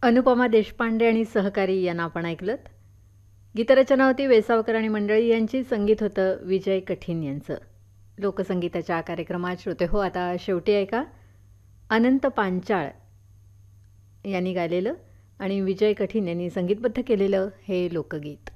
अनुपमा देशपांडे आणि सहकारी यांना आपण ऐकलत. गीतरचना होती वेसावकर आणि मंडळी यांची. संगीत होतं विजय कठीण यांचं. लोकसंगीताच्या कार्यक्रमात श्रोते हो आता शेवटी ऐका अनंत पांचाळ यांनी गायलेलं आणि विजय कठीण यांनी संगीतबद्ध केलेलं हे लोकगीत.